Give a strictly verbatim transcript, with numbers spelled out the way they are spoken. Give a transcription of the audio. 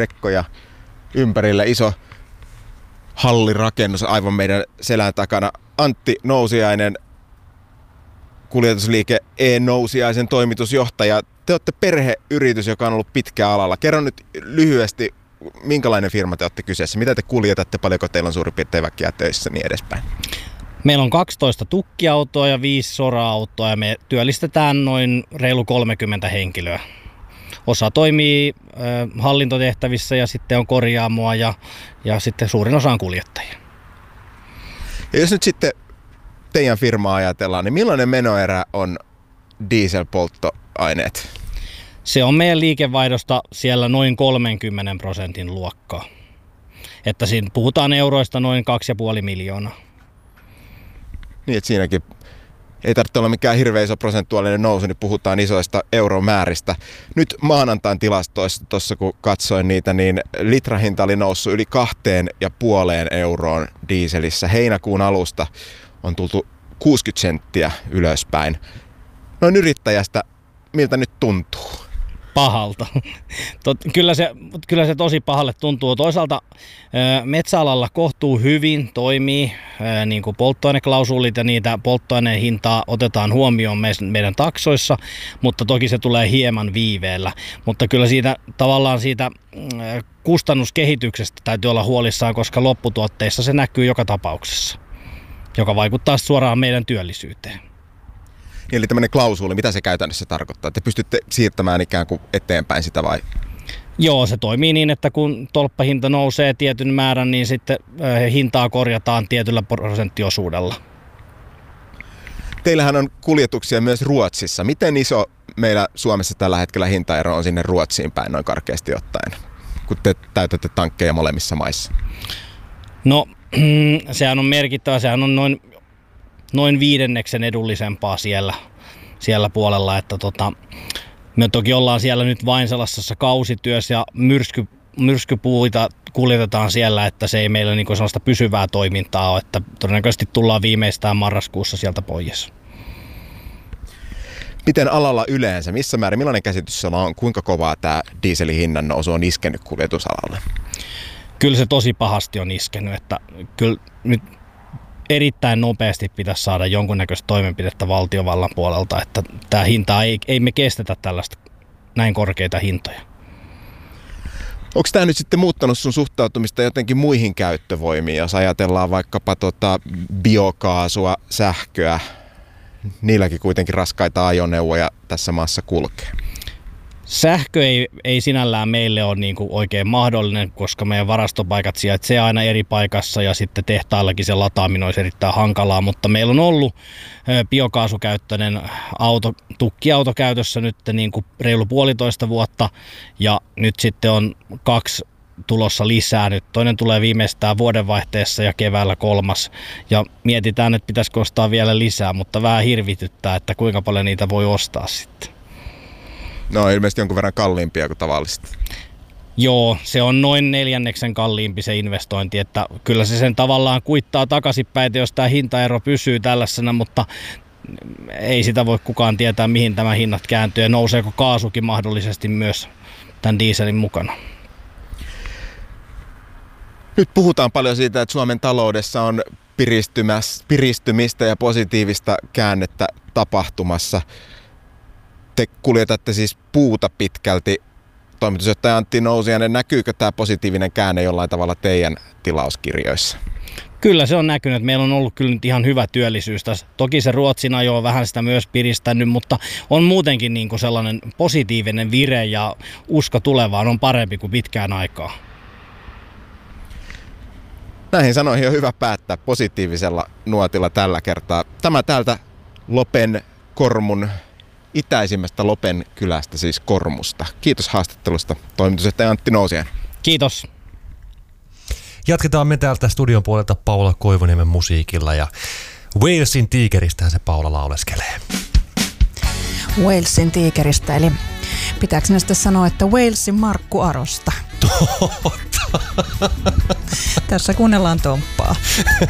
rekkoja ympärillä, iso hallirakennus aivan meidän selän takana. Antti Nousiainen, kuljetusliike E-Nousiaisen toimitusjohtaja. Te olette perheyritys, joka on ollut pitkään alalla. Kerro nyt lyhyesti, minkälainen firma te olette kyseessä? Mitä te kuljetatte? Paljonko teillä on suurin piirtein väkeä töissä ja niin edespäin? Meillä on kaksitoista tukkiautoa ja viisi sora-autoa ja me työllistetään noin reilu kolmekymmentä henkilöä. Osa toimii ö, hallintotehtävissä ja sitten on korjaamoa ja, ja sitten suurin osa on kuljettajia. Ja jos nyt sitten teidän firmaa ajatellaan, niin millainen menoerä on dieselpolttoaineet? Se on meidän liikevaihdosta siellä noin kolmenkymmenen prosentin luokkaa. Että siinä puhutaan euroista noin kaksi pilkku viisi miljoonaa. Niin, että siinäkin ei tarvitse olla mikään hirveän iso prosentuaalinen nousu, niin puhutaan isoista euromääristä. Nyt maanantain tilastoissa, tuossa kun katsoin niitä, niin litrahinta oli noussut yli kahteen ja puoleen euroon dieselissä. Heinäkuun alusta on tultu kuusikymmentä senttiä ylöspäin. Noin yrittäjästä, miltä nyt tuntuu? Pahalta. Tot, kyllä, se, kyllä se tosi pahalle tuntuu. Toisaalta metsäalalla kohtuu hyvin toimii niin kuin polttoaineklausuulit ja niitä polttoaineen hintaa otetaan huomioon meidän taksoissa, mutta toki se tulee hieman viiveellä. Mutta kyllä siitä tavallaan siitä kustannuskehityksestä täytyy olla huolissaan, koska lopputuotteissa se näkyy joka tapauksessa, joka vaikuttaa suoraan meidän työllisyyteen. Eli tämmöinen klausuuli, mitä se käytännössä tarkoittaa? Te pystytte siirtämään ikään kuin eteenpäin sitä vai? Joo, se toimii niin, että kun tolppahinta nousee tietyn määrän, niin sitten hintaa korjataan tietyllä prosenttiosuudella. Teillähän on kuljetuksia myös Ruotsissa. Miten iso meillä Suomessa tällä hetkellä hintaero on sinne Ruotsiin päin noin karkeasti ottaen, kun te täytätte tankkeja molemmissa maissa? No, sehän on merkittävä. Sehän on noin... noin viidenneksen edullisempaa siellä, siellä puolella, että tota, me toki ollaan siellä nyt vain sellaisessa kausityössä ja myrsky, myrskypuita kuljetetaan siellä, että se ei meillä niinku sellaista pysyvää toimintaa ole, että todennäköisesti tullaan viimeistään marraskuussa sieltä pois. Miten alalla yleensä, missä määrin, millainen käsitys sulla on, kuinka kovaa tämä dieselin hinnan nousu on iskenyt kuljetusalalle? Kyllä se tosi pahasti on iskenyt, että kyllä nyt erittäin nopeasti pitäisi saada jonkunnäköistä toimenpidettä valtiovallan puolelta, että tämä hinta ei, ei me kestetä tällaista näin korkeita hintoja. Onko tämä nyt sitten muuttanut sun suhtautumista jotenkin muihin käyttövoimiin, jos ajatellaan vaikkapa tota biokaasua, sähköä, niilläkin kuitenkin raskaita ajoneuvoja tässä maassa kulkee? Sähkö ei, ei sinällään meille ole niin kuin oikein mahdollinen, koska meidän varastopaikat sijaitsee aina eri paikassa ja sitten tehtaillakin se lataaminen olisi erittäin hankalaa, mutta meillä on ollut biokaasukäyttöinen auto, tukkiauto käytössä nyt niin kuin reilu puolitoista vuotta ja nyt sitten on kaksi tulossa lisää. Nyt toinen tulee viimeistään vuodenvaihteessa ja keväällä kolmas ja mietitään, että pitäisikö ostaa vielä lisää, mutta vähän hirvityttää, että kuinka paljon niitä voi ostaa sitten. No ilmeisesti jonkun verran kalliimpia kuin tavallisesti. Joo, se on noin neljänneksen kalliimpi se investointi, että kyllä se sen tavallaan kuittaa takaisinpäin, jos tämä hintaero pysyy tällaisena, mutta ei sitä voi kukaan tietää, mihin tämä hinnat kääntyy ja nouseeko kaasukin mahdollisesti myös tämän dieselin mukana. Nyt puhutaan paljon siitä, että Suomen taloudessa on piristymistä ja positiivista käännettä tapahtumassa. Te kuljetatte siis puuta pitkälti. Toimitusjohtaja Antti Nousiainen, näkyykö tämä positiivinen käänne jollain tavalla teidän tilauskirjoissa? Kyllä se on näkynyt. Meillä on ollut kyllä nyt ihan hyvä työllisyys tässä. Toki se Ruotsin ajo on vähän sitä myös piristänyt, mutta on muutenkin niin kuin sellainen positiivinen vire ja usko tulevaan on parempi kuin pitkään aikaa. Näihin sanoihin on hyvä päättää positiivisella nuotilla tällä kertaa. Tämä täältä Lopen Kormun itäisimmästä Lopen kylästä, siis Kormusta. Kiitos haastattelusta, toimitusjohtaja Antti Nousiainen. Kiitos. Jatketaan me täältä studion puolelta Paula Koivuniemen musiikilla ja Walesin tiikeristähän se Paula lauleskelee. Walesin tiikeristä, eli pitääkö näistä sanoa, että Walesin Markku Arosta? Totta. Tässä kuunnellaan Tomppaa.